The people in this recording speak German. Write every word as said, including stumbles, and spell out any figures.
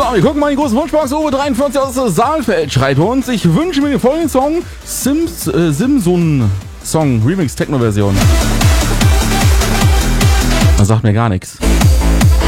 wir gucken mal in die große Wunschbox. Uwe dreiundvierzig aus Saalfeld schreibt uns: Ich wünsche mir den folgenden Song. Sims, äh, Simson Song, Remix, Techno-Version. Das sagt mir gar nichts.